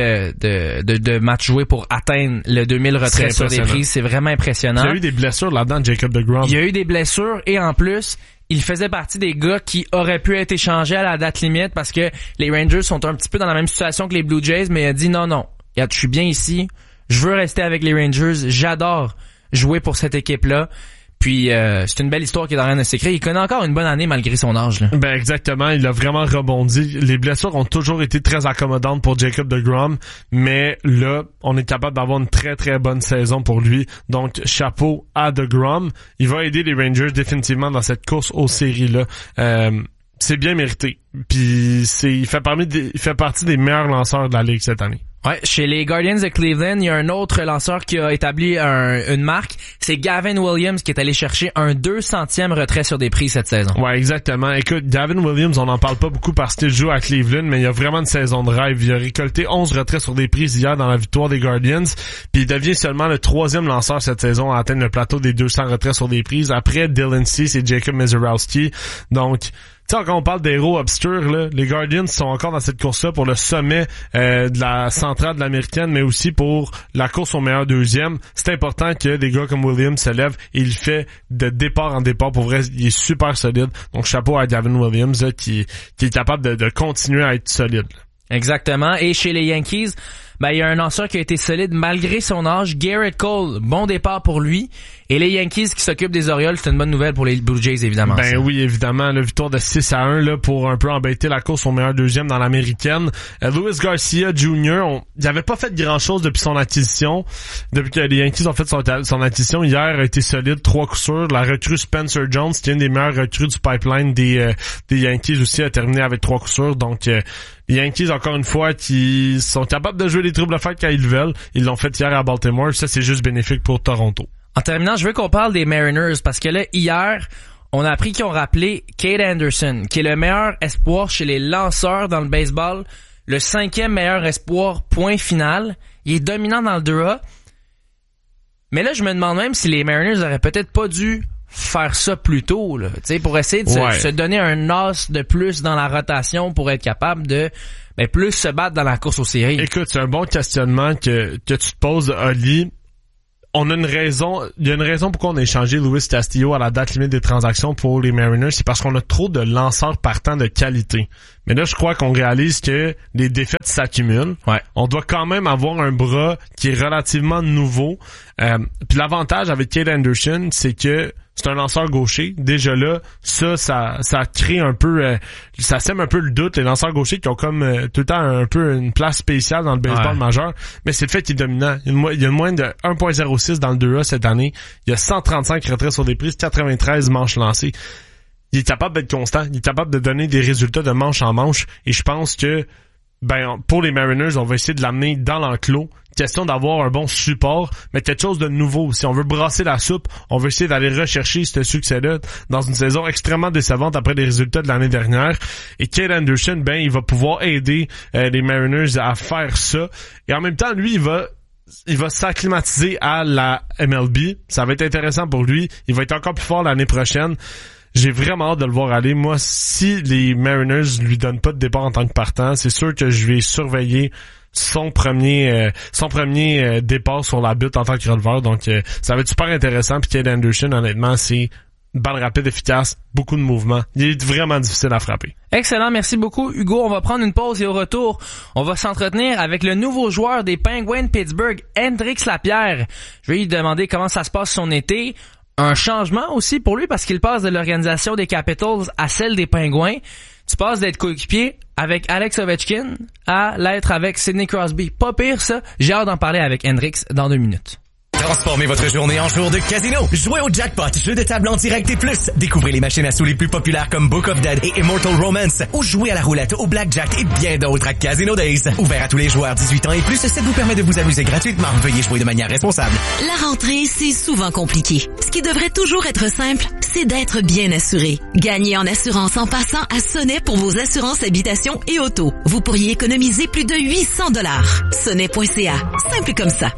Speaker 9: de matchs joués pour atteindre le 2000 retraits sur des prises. C'est vraiment impressionnant.
Speaker 10: Il y a eu des blessures là-dedans, Jacob deGrom.
Speaker 9: Il y a eu des blessures et en plus, il faisait partie des gars qui auraient pu être échangés à la date limite parce que les Rangers sont un petit peu dans la même situation que les Blue Jays, mais il a dit non. Regarde, je suis bien ici. Je veux rester avec les Rangers. J'adore jouer pour cette équipe-là. Puis c'est une belle histoire qui est en train de s'écrire. Il connaît encore une bonne année malgré son âge. Là.
Speaker 10: Ben exactement, il a vraiment rebondi. Les blessures ont toujours été très accommodantes pour Jacob deGrom, mais là, on est capable d'avoir une très très bonne saison pour lui. Donc chapeau à deGrom. Il va aider les Rangers définitivement dans cette course aux séries là. C'est bien mérité. Puis il fait partie des meilleurs lanceurs de la ligue cette année.
Speaker 9: Ouais, chez les Guardians de Cleveland, il y a un autre lanceur qui a établi une marque. C'est Gavin Williams qui est allé chercher un 200e retrait sur des prises cette saison.
Speaker 10: Ouais, exactement. Écoute, Gavin Williams, on n'en parle pas beaucoup parce qu'il joue à Cleveland, mais il a vraiment une saison de rêve. Il a récolté 11 retraits sur des prises hier dans la victoire des Guardians, puis il devient seulement le 3e lanceur cette saison à atteindre le plateau des 200 retraits sur des prises. Après Dylan Cease et Jacob Misiorowski. Donc, tu sais, quand on parle d'héros obscurs, là, les Guardians sont encore dans cette course-là pour le sommet de la centrale de l'américaine, mais aussi pour la course au meilleur deuxième. C'est important que des gars comme Williams se lèvent et il fait de départ en départ. Pour vrai, il est super solide. Donc, chapeau à Gavin Williams là, qui est capable de continuer à être solide. Là.
Speaker 9: Exactement. Et chez les Yankees, ben, il y a un lanceur qui a été solide malgré son âge, Garrett Cole. Bon départ pour lui. Et les Yankees qui s'occupent des Orioles, c'est une bonne nouvelle pour les Blue Jays, évidemment.
Speaker 10: Ben ça. Oui, évidemment. La victoire de 6-1 là pour un peu embêter la course au meilleur deuxième dans l'américaine. Luis Garcia Jr., il avait pas fait grand-chose depuis son acquisition. Depuis que les Yankees ont fait son acquisition, hier a été solide, 3 coups sûrs. La recrue Spencer Jones, qui est une des meilleures recrues du pipeline des Yankees aussi, a terminé avec 3 coups sûrs. Donc, les Yankees, encore une fois, qui sont capables de jouer les troubles fêtes quand ils veulent. Ils l'ont fait hier à Baltimore. Ça, c'est juste bénéfique pour Toronto.
Speaker 9: En terminant, je veux qu'on parle des Mariners parce que là, hier, on a appris qu'ils ont rappelé Cade Anderson, qui est le meilleur espoir chez les lanceurs dans le baseball, le 5e meilleur espoir, point final. Il est dominant dans le 2A. Mais là, je me demande même si les Mariners auraient peut-être pas dû faire ça plus tôt, là, tu sais, pour essayer de se donner un as de plus dans la rotation pour être capable de plus se battre dans la course aux séries.
Speaker 10: Écoute, c'est un bon questionnement que tu te poses, Oli. On a une raison, il y a une raison pourquoi on a échangé Luis Castillo à la date limite des transactions pour les Mariners, c'est parce qu'on a trop de lanceurs partants de qualité. Mais là, je crois qu'on réalise que les défaites s'accumulent.
Speaker 9: Ouais.
Speaker 10: On doit quand même avoir un bras qui est relativement nouveau. Puis l'avantage avec Cade Anderson, c'est que c'est un lanceur gaucher. Déjà là, ça crée un peu, ça sème un peu le doute. Les lanceurs gauchers qui ont comme tout le temps un peu une place spéciale dans le baseball majeur. Mais c'est le fait qu'il est dominant. Il y a une moyenne de 1.06 dans le 2A cette année. Il y a 135 retraits sur des prises, 93 manches lancées. Il est capable d'être constant. Il est capable de donner des résultats de manche en manche. Et je pense que, pour les Mariners, on va essayer de l'amener dans l'enclos. Question d'avoir un bon support, mais quelque chose de nouveau. Si on veut brasser la soupe, on veut essayer d'aller rechercher ce succès-là dans une saison extrêmement décevante après les résultats de l'année dernière. Et Kyle Anderson, il va pouvoir aider les Mariners à faire ça. Et en même temps, lui, il va s'acclimatiser à la MLB. Ça va être intéressant pour lui. Il va être encore plus fort l'année prochaine. J'ai vraiment hâte de le voir aller. Moi, si les Mariners lui donnent pas de départ en tant que partant, c'est sûr que je vais surveiller son premier départ sur la butte en tant que releveur. Donc, ça va être super intéressant. Puis Kyle Anderson, honnêtement, c'est une balle rapide, efficace, beaucoup de mouvements. Il est vraiment difficile à frapper.
Speaker 9: Excellent, merci beaucoup Hugo. On va prendre une pause et au retour, on va s'entretenir avec le nouveau joueur des Penguins de Pittsburgh, Hendrix Lapierre. Je vais lui demander comment ça se passe son été. Un changement aussi pour lui parce qu'il passe de l'organisation des Capitals à celle des Penguins. Tu passes d'être coéquipier avec Alex Ovechkin à l'être avec Sidney Crosby. Pas pire ça. J'ai hâte d'en parler avec Hendrix dans 2 minutes.
Speaker 2: Transformez votre journée en jour de casino. Jouez au Jackpot, jeu de table en direct et plus. Découvrez les machines à sous les plus populaires comme Book of Dead et Immortal Romance. Ou jouez à la roulette, au blackjack et bien d'autres à Casino Days. Ouvert à tous les joueurs 18 ans et plus, ça vous permet de vous amuser gratuitement. Veuillez jouer de manière responsable.
Speaker 1: La rentrée, c'est souvent compliqué. Ce qui devrait toujours être simple, c'est d'être bien assuré. Gagnez en assurance en passant à Sonnet pour vos assurances habitation et auto. Vous pourriez économiser plus de 800 $. Sonnet.ca. Simple comme ça.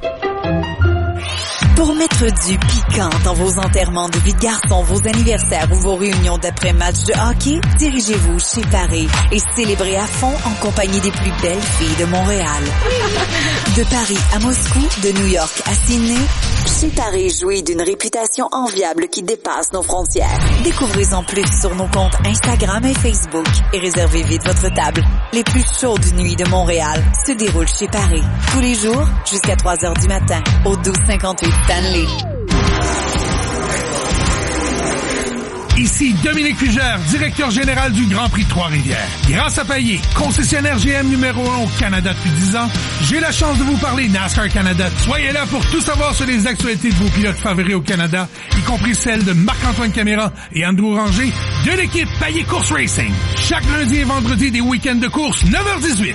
Speaker 1: Pour mettre du piquant dans vos enterrements de vie de garçon, vos anniversaires ou vos réunions d'après-match de hockey, dirigez-vous chez Paris et célébrez à fond en compagnie des plus belles filles de Montréal. De Paris à Moscou, de New York à Sydney, chez Paris jouit d'une réputation enviable qui dépasse nos frontières. Découvrez-en plus sur nos comptes Instagram et Facebook et réservez vite votre table. Les plus chaudes nuits de Montréal se déroulent chez Paris. Tous les jours, jusqu'à 3h du matin, au 1258 Stanley.
Speaker 3: Ici Dominique Fugère, directeur général du Grand Prix de Trois-Rivières. Grâce à Payet, concessionnaire GM numéro 1 au Canada depuis 10 ans, j'ai la chance de vous parler NASCAR Canada. Soyez là pour tout savoir sur les actualités de vos pilotes favoris au Canada, y compris celles de Marc-Antoine Caméra et Andrew Ranger de l'équipe Payet Course Racing. Chaque lundi et vendredi des week-ends de course, 9h18.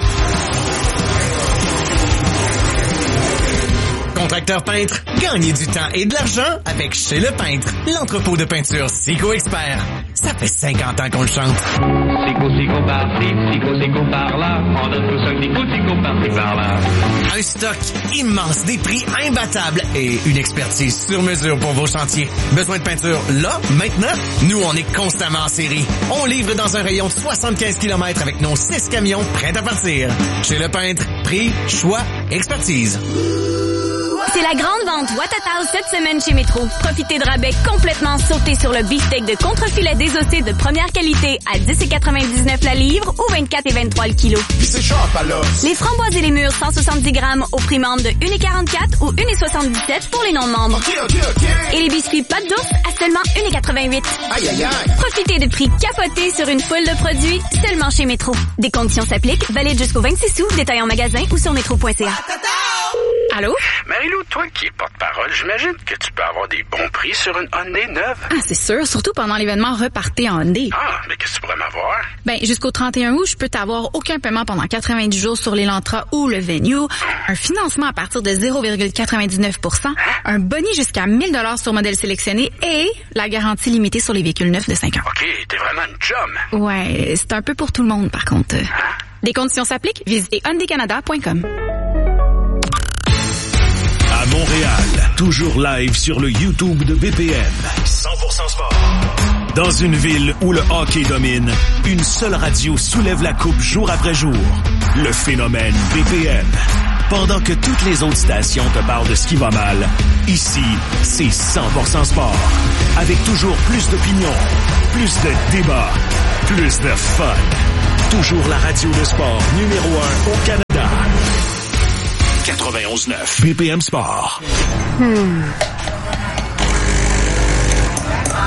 Speaker 2: Contracteur peintre, gagnez du temps et de l'argent avec Chez Le Peintre, l'entrepôt de peinture Sico Expert. Ça fait 50 ans qu'on le chante.
Speaker 8: Sico par-ci, Sico par-là, on donne tous un Sico par-ci par-là.
Speaker 2: Un stock immense, des prix imbattables et une expertise sur mesure pour vos chantiers. Besoin de peinture là, maintenant? Nous, on est constamment en série. On livre dans un rayon de 75 km avec nos 6 camions prêts à partir. Chez Le Peintre, prix, choix, expertise.
Speaker 22: C'est la grande vente Watatao cette semaine chez Métro. Profitez de rabais complètement sautés sur le beefsteak de contrefilet désossé de première qualité à 10,99 la livre ou 24,23 le kilo.
Speaker 8: C'est chaud, alors.
Speaker 22: Les framboises et les mûres 170 grammes au prix membre de 1,44 ou 1,77 pour les non-membres.
Speaker 8: Okay.
Speaker 22: Et les biscuits pâte d'ours à seulement 1,88.
Speaker 8: Aïe.
Speaker 22: Profitez de prix capotés sur une foule de produits seulement chez Métro. Des conditions s'appliquent, valide jusqu'au 26 août, détail en magasin ou sur métro.ca. Allô?
Speaker 20: Marie-Lou, toi qui es porte-parole, j'imagine que tu peux avoir des bons prix sur une Hyundai neuve.
Speaker 15: Ah, c'est sûr, surtout pendant l'événement Repartez en Hyundai.
Speaker 20: Ah, mais qu'est-ce que tu pourrais m'avoir?
Speaker 15: Ben, jusqu'au 31 août, je peux t'avoir aucun paiement pendant 90 jours sur l'Elantra ou le Venue, un financement à partir de 0,99%, un boni jusqu'à 1 000 sur modèle sélectionné et la garantie limitée sur les véhicules neufs de 5 ans.
Speaker 20: OK, t'es vraiment une chum.
Speaker 15: Ouais, c'est un peu pour tout le monde, par contre. Des conditions s'appliquent, visitez hyundaicanada.com.
Speaker 13: À Montréal, toujours live sur le YouTube de BPM. 100% sport. Dans une ville où le hockey domine, une seule radio soulève la coupe jour après jour. Le phénomène BPM. Pendant que toutes les autres stations te parlent de ce qui va mal, ici, c'est 100% sport. Avec toujours plus d'opinions, plus de débats, plus de fun. Toujours la radio de sport numéro 1 au Canada. 91.9 BPM Sport.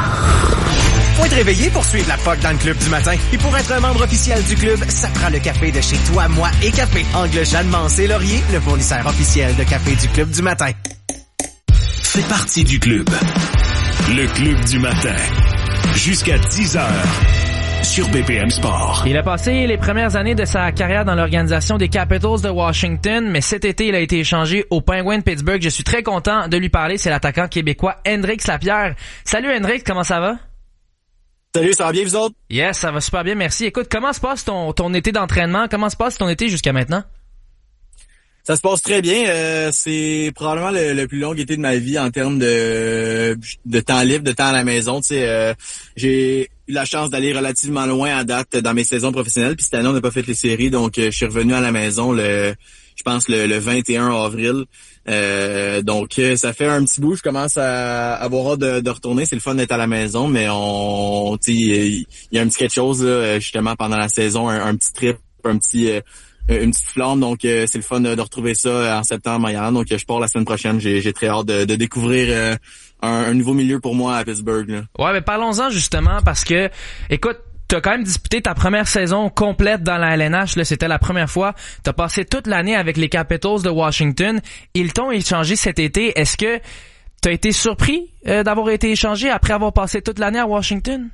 Speaker 5: Point de réveiller pour suivre la POC dans le club du matin. Et pour être un membre officiel du club, ça prend le café de chez Toi, Moi et Café. Angle Jeanne Mance et Laurier, le fournisseur officiel de café du club du matin.
Speaker 13: Fais partie du club. Le club du matin. Jusqu'à 10h. Sur BPM Sport.
Speaker 9: Il a passé les premières années de sa carrière dans l'organisation des Capitals de Washington, mais cet été, il a été échangé aux Penguins de Pittsburgh. Je suis très content de lui parler. C'est l'attaquant québécois Hendrix Lapierre. Salut Hendrix, comment ça va?
Speaker 14: Salut, ça va bien vous autres?
Speaker 9: Yes, ça va super bien, merci. Écoute, comment se passe ton été d'entraînement? Comment se passe ton été jusqu'à maintenant?
Speaker 14: Ça se passe très bien. C'est probablement le plus long été de ma vie en termes de temps libre, de temps à la maison. Tu sais, j'ai eu la chance d'aller relativement loin à date dans mes saisons professionnelles. Puis cette année, on n'a pas fait les séries, donc je suis revenu à la maison le 21 avril. Donc ça fait un petit bout. Je commence à avoir hâte de retourner. C'est le fun d'être à la maison, mais il y a un petit quelque chose là, justement pendant la saison, un petit trip, une petite flamme, donc c'est le fun de retrouver ça en septembre à Montréal. Donc je pars la semaine prochaine. J'ai très hâte de découvrir un nouveau milieu pour moi à Pittsburgh. Là.
Speaker 9: Ouais, mais parlons-en justement parce que, écoute, t'as quand même disputé ta première saison complète dans la LNH. Là, c'était la première fois. T'as passé toute l'année avec les Capitals de Washington. Ils t'ont échangé cet été. Est-ce que t'as été surpris d'avoir été échangé après avoir passé toute l'année à Washington?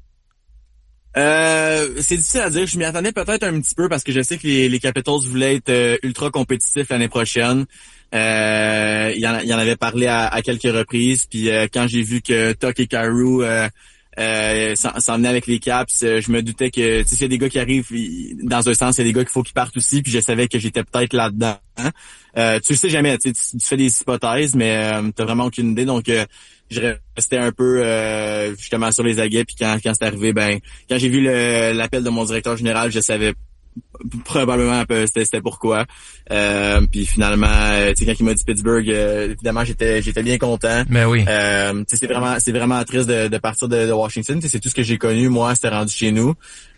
Speaker 14: C'est difficile à dire. Je m'y attendais peut-être un petit peu parce que je sais que les Capitals voulaient être ultra compétitifs l'année prochaine. Il y en avait parlé à quelques reprises. Puis quand j'ai vu que Tuck et Kyrou s'en venaient avec les Caps, je me doutais que s'il y a des gars qui arrivent, dans un sens, il y a des gars qu'il faut qu'ils partent aussi. Puis je savais que j'étais peut-être là-dedans. Tu le sais jamais. Tu fais des hypothèses, mais t'as vraiment aucune idée. Donc je restais un peu justement sur les aguets, puis quand c'est arrivé, quand j'ai vu l'appel de mon directeur général, je savais probablement un peu c'était pourquoi. Puis finalement, quand il m'a dit Pittsburgh, évidemment j'étais bien content.
Speaker 9: Mais oui.
Speaker 14: C'est vraiment triste de partir de Washington. C'est tout ce que j'ai connu, moi, c'était rendu chez nous.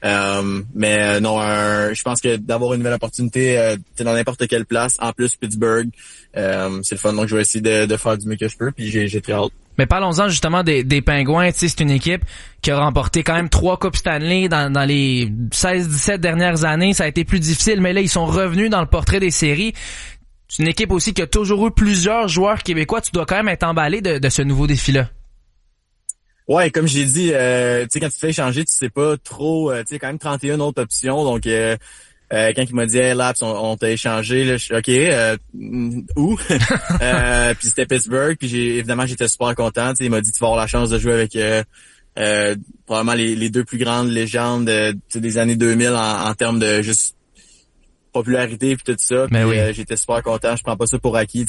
Speaker 14: Mais non, je pense que d'avoir une nouvelle opportunité dans n'importe quelle place, en plus Pittsburgh, c'est le fun. Donc je vais essayer de faire du mieux que je peux, puis j'ai très hâte.
Speaker 9: Mais parlons-en justement des Pingouins. Tu sais, c'est une équipe qui a remporté quand même 3 Coupes Stanley dans les 16-17 dernières années. Ça a été plus difficile, mais là, ils sont revenus dans le portrait des séries. C'est une équipe aussi qui a toujours eu plusieurs joueurs québécois. Tu dois quand même être emballé de ce nouveau défi-là.
Speaker 14: Ouais, comme j'ai dit, tu sais, quand tu te fais échanger, tu sais pas trop, tu sais, quand même 31 autres options. Donc, quand il m'a dit hey, Laps, on t'a échangé, là, je suis OK, où? Puis c'était Pittsburgh, puis évidemment j'étais super content. Il m'a dit tu vas avoir la chance de jouer avec probablement les deux plus grandes légendes des années 2000 en termes de juste popularité puis tout ça. Puis,
Speaker 9: oui.
Speaker 14: J'étais super content, je prends pas ça pour acquis.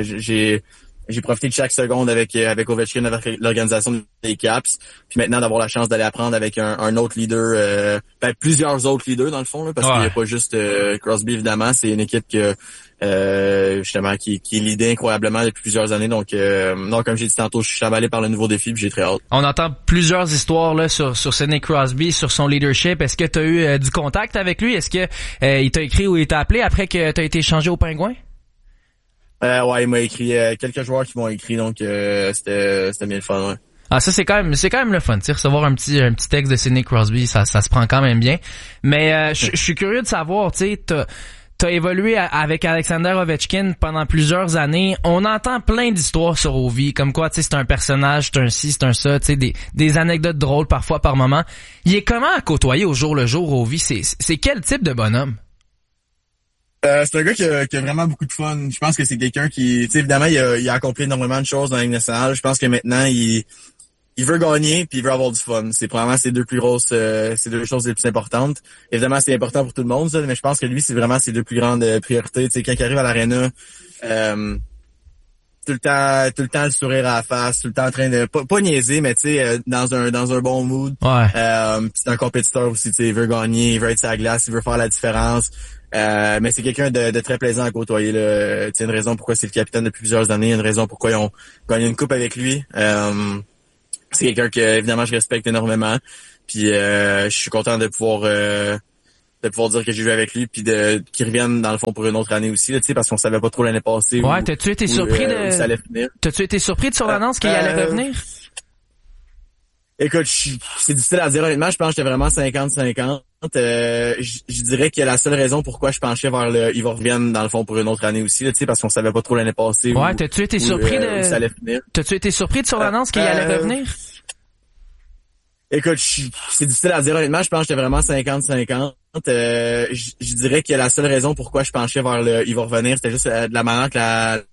Speaker 14: J'ai profité de chaque seconde avec Ovechkin, avec l'organisation des Caps. Puis maintenant d'avoir la chance d'aller apprendre avec un autre leader, plusieurs autres leaders dans le fond, là, parce qu'il n'y a pas juste Crosby évidemment. C'est une équipe que justement qui est leadée incroyablement depuis plusieurs années. Donc non, comme j'ai dit tantôt, je suis emballé par le nouveau défi puis j'ai très hâte.
Speaker 9: On entend plusieurs histoires là sur Sidney Crosby, sur son leadership. Est-ce que tu as eu du contact avec lui? Est-ce que il t'a écrit ou il t'a appelé après que tu as été échangé aux Pingouins?
Speaker 14: Ouais, il m'a écrit quelques joueurs qui m'ont écrit, donc c'était bien le fun, ouais.
Speaker 9: Ah, ça c'est quand même le fun, tu sais, recevoir un petit texte de Sidney Crosby, ça se prend quand même bien. Mais je suis curieux de savoir, tu sais, t'as évolué avec Alexander Ovechkin pendant plusieurs années. On entend plein d'histoires sur Ovi, comme quoi, tu sais, c'est un personnage, c'est un ci, c'est un ça, tu sais, des anecdotes drôles parfois par moment. Il est comment à côtoyer au jour le jour, Ovi? C'est quel type de bonhomme?
Speaker 14: C'est un gars qui a vraiment beaucoup de fun. Je pense que c'est quelqu'un qui, tu sais, évidemment, il a accompli énormément de choses dans la Ligue nationale. Je pense que maintenant, il veut gagner puis il veut avoir du fun. C'est probablement ces deux choses les plus importantes. Évidemment, c'est important pour tout le monde, ça, mais je pense que lui, c'est vraiment ses deux plus grandes priorités. Tu sais, quand il arrive à l'aréna, tout le temps le sourire à la face, tout le temps en train de pas niaiser, mais tu sais, dans un bon mood.
Speaker 9: Ouais.
Speaker 14: C'est un compétiteur aussi, tu sais, il veut gagner, il veut être sur la glace, il veut faire la différence. Mais c'est quelqu'un de très plaisant à côtoyer. Tu sais, une raison pourquoi c'est le capitaine depuis plusieurs années, une raison pourquoi ils ont gagné une coupe avec lui. C'est quelqu'un que évidemment je respecte énormément. Puis je suis content de pouvoir dire que j'ai joué avec lui, puis qu'il revienne dans le fond pour une autre année aussi, tu sais, parce qu'on savait pas trop l'année passée.
Speaker 9: Ouais, t'as-tu été surpris de
Speaker 14: ça allait finir.
Speaker 9: T'as-tu été surpris de son annonce qu'il allait revenir?
Speaker 14: Écoute, c'est difficile à dire honnêtement. Je pense que j'étais vraiment 50-50. Je dirais que la seule raison pourquoi je penchais vers le Yves revienne dans le fond pour une autre année aussi, là, tu sais, parce qu'on savait pas trop l'année passée.
Speaker 9: Ouais, t'as-tu été surpris
Speaker 14: où ça allait finir.
Speaker 9: T'as-tu été surpris de son annonce qu'il allait revenir?
Speaker 14: Écoute, c'est difficile à dire honnêtement. Je pense que j'étais vraiment 50-50. Je dirais que la seule raison pourquoi je penchais vers le Yves revenir, c'était juste de la manière que